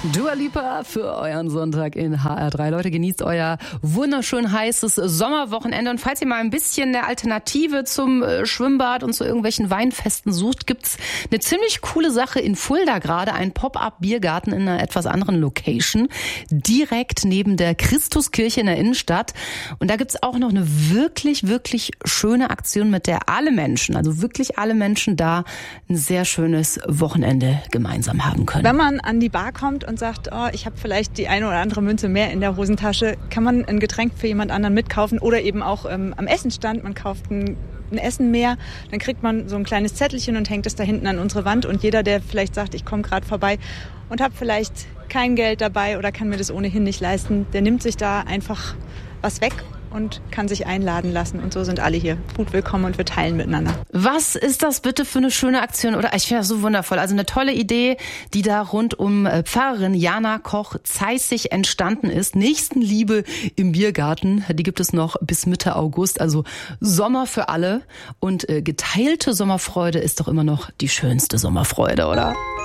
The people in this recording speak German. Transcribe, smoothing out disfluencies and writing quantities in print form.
Dua Lipa für euren Sonntag in HR3. Leute, genießt euer wunderschön heißes Sommerwochenende. Und falls ihr mal ein bisschen eine Alternative zum Schwimmbad und zu irgendwelchen Weinfesten sucht, gibt's eine ziemlich coole Sache in Fulda gerade. Ein Pop-up-Biergarten in einer etwas anderen Location. Direkt neben der Christuskirche in der Innenstadt. Und da gibt's auch noch eine wirklich, wirklich schöne Aktion, mit der alle Menschen, also wirklich alle Menschen da ein sehr schönes Wochenende gemeinsam haben können. Wenn man an die Bar kommt und sagt, oh, ich habe vielleicht die eine oder andere Münze mehr in der Hosentasche, kann man ein Getränk für jemand anderen mitkaufen oder eben auch am Essenstand. Man kauft ein Essen mehr, dann kriegt man so ein kleines Zettelchen und hängt es da hinten an unsere Wand. Und jeder, der vielleicht sagt, ich komme gerade vorbei und habe vielleicht kein Geld dabei oder kann mir das ohnehin nicht leisten, der nimmt sich da einfach was weg und kann sich einladen lassen. Und so sind alle hier gut willkommen und wir teilen miteinander. Was ist das bitte für eine schöne Aktion? Oder ich finde das so wundervoll. Also eine tolle Idee, die da rund um Pfarrerin Jana Koch-Zeissig entstanden ist. Nächstenliebe im Biergarten, die gibt es noch bis Mitte August. Also Sommer für alle. Und geteilte Sommerfreude ist doch immer noch die schönste Sommerfreude, oder?